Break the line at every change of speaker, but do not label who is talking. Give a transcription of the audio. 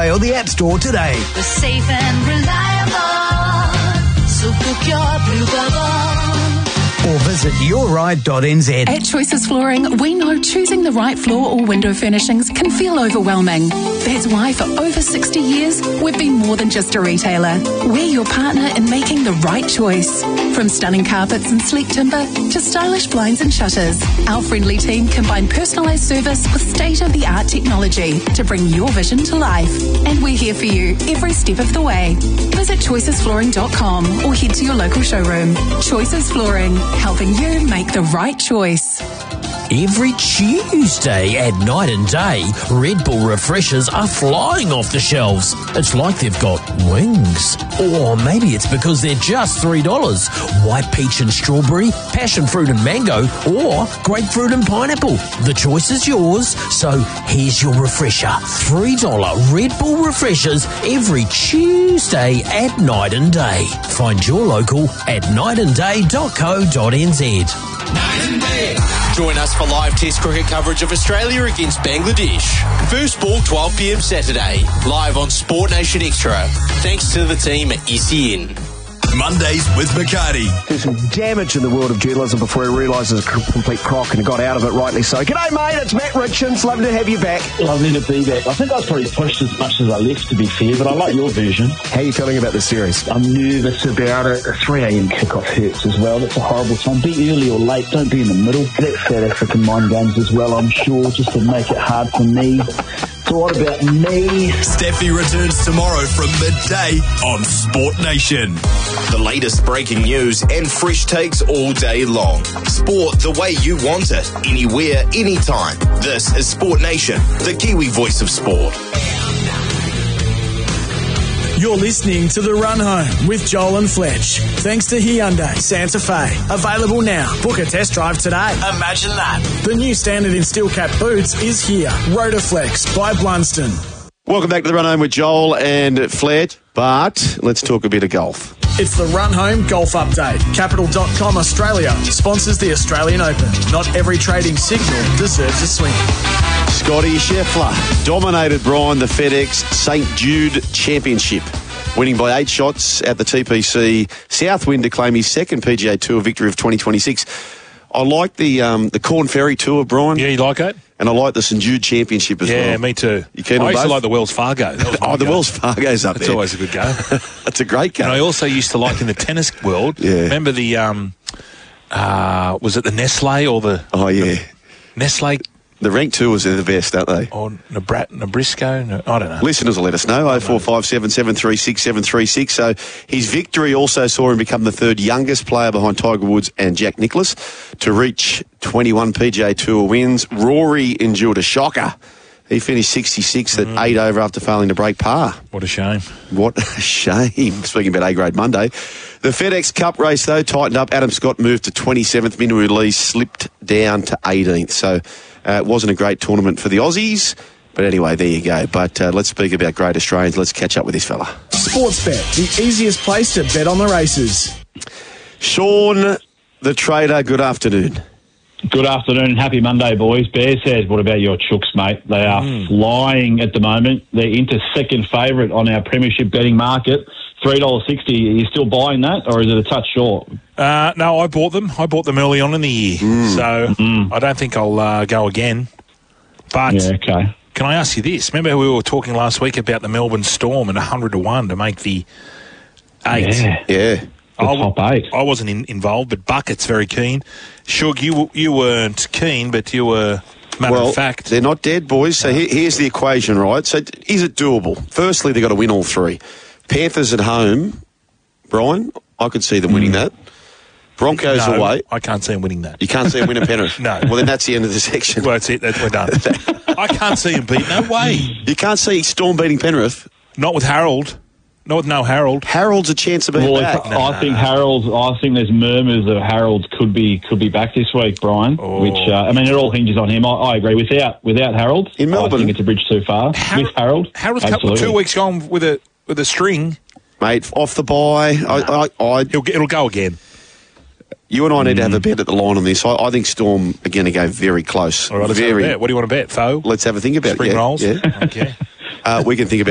or the App Store today.
We're safe and reliable, so book your Bluebird on.
Or visit yourride.nz.
At Choices Flooring, we know choosing the right floor or window furnishings can feel overwhelming. That's why for over 60 years, we've been more than just a retailer. We're your partner in making the right choice. From stunning carpets and sleek timber to stylish blinds and shutters, our friendly team combine personalised service with state-of-the-art technology to bring your vision to life. And we're here for you every step of the way. Visit choicesflooring.com or head to your local showroom. Choices Flooring, helping you make the right choice.
Every Tuesday at Night and Day, Red Bull refreshers are flying off the shelves. It's like they've got wings. Or maybe it's because they're just $3. White peach and strawberry, passion fruit and mango, or grapefruit and pineapple. The choice is yours, so here's your refresher. $3 Red Bull refreshers every Tuesday at Night and Day. Find your local at nightandday.co.nz.
Night and Day. Join us for live Test cricket coverage of Australia against Bangladesh. First ball 12 p.m. Saturday, live on Sport Nation Extra. Thanks to the team at SEN.
Mondays with Bacardi.
There's some damage in the world of journalism before he realises it's a complete crock and he got out of it, rightly so. G'day, mate, it's Matt Richards. Lovely to have you back.
Lovely to be back. I think I was probably pushed as much as I left, to be fair, but I like your version.
How are you feeling about this series?
I'm nervous about it. The 3 a.m. kickoff hurts as well. That's a horrible time. Be early or late. Don't be in the middle. That's South African mind games as well, I'm sure, just to make it hard for me. So what about me?
Steffi returns tomorrow from midday on Sport Nation.
The latest breaking news and fresh takes all day long. Sport the way you want it, anywhere, anytime. This is Sport Nation, the Kiwi voice of sport.
You're listening to The Run Home with Joel and Fletch. Thanks to Hyundai Santa Fe. Available now. Book a test drive today. Imagine that. The new standard in steel cap boots is here. Rotoflex by Blunston.
Welcome back to The Run Home with Joel and Fletch. But let's talk a bit of golf.
It's the Run Home Golf Update. Capital.com Australia sponsors the Australian Open. Not every trading signal deserves a swing.
Scotty Scheffler dominated, Brian, the FedEx St. Jude Championship, winning by 8 shots at the TPC Southwind to claim his second PGA Tour victory of 2026. I like the Corn Ferry Tour, Brian.
Yeah, you like it?
And I like the St. Jude Championship as well.
Yeah, me too.
You keen on
I used
both?
to like the Wells Fargo.
The Wells Fargo's up there.
That's always a good go.
That's a great go.
And I also used to like in the tennis world.
Yeah.
Remember the was it the Nestle or the?
Oh yeah,
Nestle.
The ranked tours are the best, aren't they?
Or Nabrisco? No, I don't know.
Listeners will let us know. 0457 736 736. So his victory also saw him become the third youngest player behind Tiger Woods and Jack Nicklaus to reach 21 PGA Tour wins. Rory endured a shocker. He finished 66 at 8 over after failing to break par.
What a shame.
What a shame. Speaking about A-grade Monday. The FedEx Cup race, though, tightened up. Adam Scott moved to 27th. Minwoo Lee slipped down to 18th. So it wasn't a great tournament for the Aussies. But anyway, there you go. But let's speak about great Australians. Let's catch up with this fella.
Sportsbet, the easiest place to bet on the races.
Sean, the trader, good afternoon.
Good afternoon. Happy Monday, boys. Bears says, what about your Chooks, mate? They are flying at the moment. They're into second favourite on our premiership betting market. $3.60. Are you still buying that, or is it a touch short?
No, I bought them. I bought them early on in the year. So I don't think I'll go again. But
yeah, okay.
Can I ask you this? Remember we were talking last week about the Melbourne Storm and 100-1 to make the 8?
Yeah.
Top 8.
I wasn't involved, but Bucket's very keen. Shug, you weren't keen, but you were matter of fact.
They're not dead, boys. So here's the equation, right? So is it doable? Firstly, they've got to win all 3. Panthers at home, Brian, I could see them winning that. Broncos away.
I can't see them winning that.
You can't see them winning Penrith?
No.
Well, then that's the end of the section.
Well, that's it. We're done. I can't see them beat. No way.
You can't see Storm beating Penrith?
Not with Harold. Not with no Harold.
Harold's a chance of being back.
I think there's murmurs that Harold could be back this week, Brian. Which it all hinges on him. I agree. Without Harold,
in Melbourne,
I think it's a bridge too far. With Harold,
Harold's couple 2 weeks gone with a string,
mate. Off the bye,
it'll go again.
You and I need to have a bet at the line on this. I think Storm are going to go very close.
All right, let's have a bet. What do you want to bet, Fo?
Let's have a think about
Spring
it.
rolls?
Yeah.
Okay.
We can think about